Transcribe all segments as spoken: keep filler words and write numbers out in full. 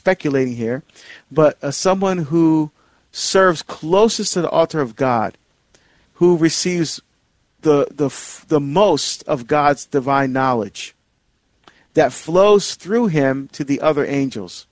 speculating here, but uh, someone who serves closest to the altar of God, who receives the the the most of God's divine knowledge that flows through him to the other angels.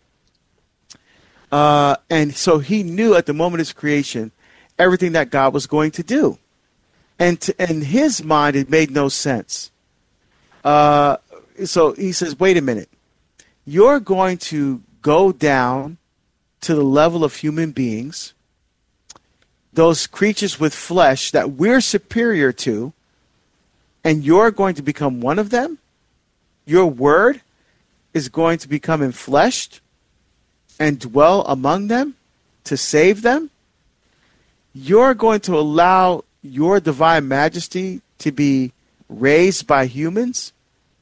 Uh, and so he knew at the moment of his creation everything that God was going to do. And to, in his mind, it made no sense. Uh, so he says, wait a minute. You're going to go down to the level of human beings, those creatures with flesh that we're superior to, and you're going to become one of them? Your word is going to become enfleshed and dwell among them to save them? You're going to allow your divine majesty to be raised by humans?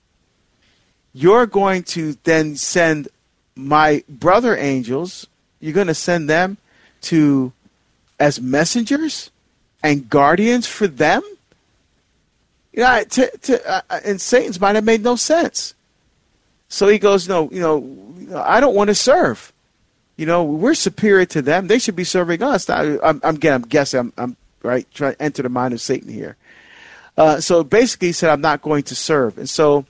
You're going to then send my brother angels, you're going to send them to as messengers and guardians for them? You know, to, to, uh, in Satan's mind, it made no sense. So he goes, no, you know, I don't want to serve. You know, we're superior to them. They should be serving us. Now, I'm, I'm, again, I'm guessing, I'm, I'm right, trying to enter the mind of Satan here. Uh, so basically he said, I'm not going to serve. And so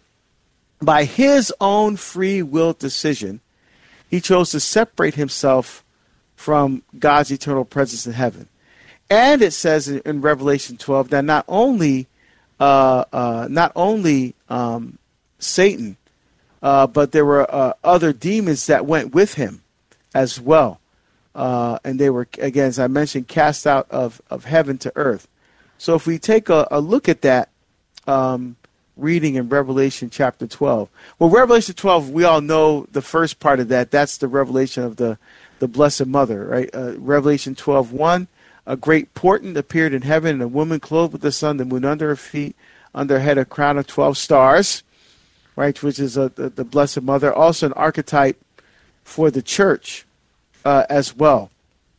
by his own free will decision, he chose to separate himself from God's eternal presence in heaven. And it says in, in Revelation twelve that not only uh, uh, not only um, Satan, uh, but there were uh, other demons that went with him as well. Uh, and they were, again, as I mentioned, cast out of, of heaven to earth. So if we take a, a look at that um, reading in Revelation chapter twelve. Well, Revelation twelve, we all know the first part of that. That's the revelation of the, the Blessed Mother, right? Uh, Revelation twelve one, a great portent appeared in heaven, and a woman clothed with the sun, the moon under her feet, under her head a crown of twelve stars, right, which is a, the, the Blessed Mother. Also an archetype for the church uh, as well.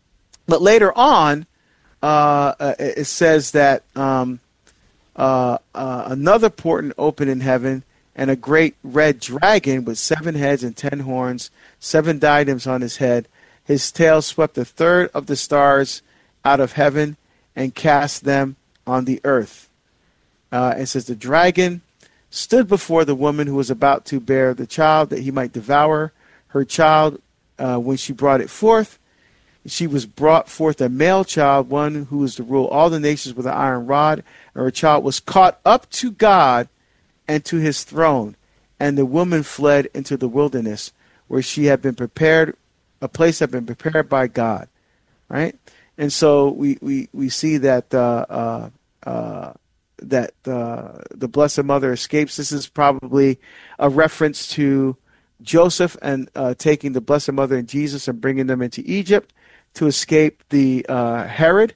But later on, uh, uh, it says that um, uh, uh, another portent opened in heaven, and a great red dragon with seven heads and ten horns, seven diadems on his head. His tail swept a third of the stars out of heaven and cast them on the earth. Uh, it says the dragon stood before the woman who was about to bear the child, that he might devour her child. Uh, when she brought it forth, she was brought forth a male child, one who was to rule all the nations with an iron rod. And her child was caught up to God and to his throne. And the woman fled into the wilderness, where she had been prepared, a place had been prepared by God. Right? And so we, we, we see that uh, uh, uh, that uh, the Blessed Mother escapes. This is probably a reference to Joseph and uh, taking the Blessed Mother and Jesus and bringing them into Egypt to escape the uh, Herod.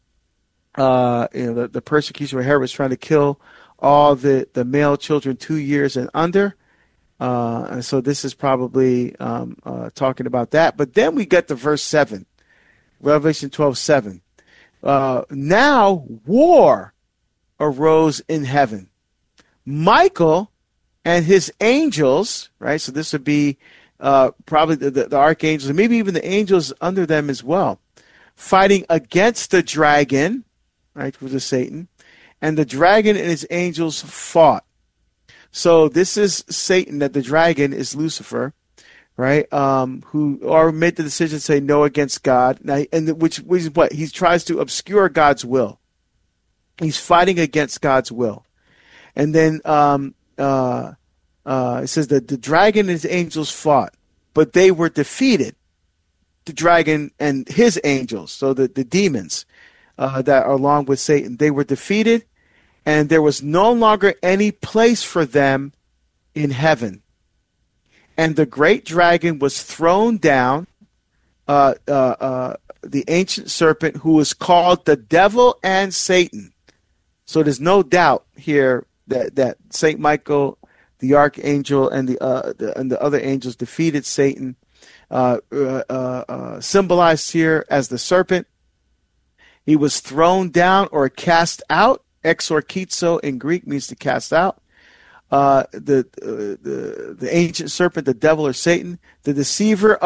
Uh, you know, the, the persecution where Herod was trying to kill all the, the male children two years and under. Uh, and so this is probably um, uh, talking about that. But then we get to verse seven, Revelation twelve seven. Uh, now war arose in heaven. Michael and his angels, right? So this would be uh, probably the, the, the archangels, and maybe even the angels under them as well, fighting against the dragon, right, which is Satan, and the dragon and his angels fought. So this is Satan, that the dragon is Lucifer, right, um, who or made the decision to say no against God, now, and which, which is what? He tries to obscure God's will. He's fighting against God's will. And then um, uh, uh, it says that the dragon and his angels fought, but they were defeated. The dragon and his angels, so the, the demons uh, that are along with Satan, they were defeated, and there was no longer any place for them in heaven. And the great dragon was thrown down, uh, uh, uh, the ancient serpent, who was called the devil and Satan. So there's no doubt here that, that Saint Michael, the archangel, and the, uh, the and the other angels defeated Satan, uh, uh, uh, symbolized here as the serpent. He was thrown down or cast out. Exorkizo in Greek means to cast out. Uh, the, uh, the the ancient serpent, the devil or Satan, the deceiver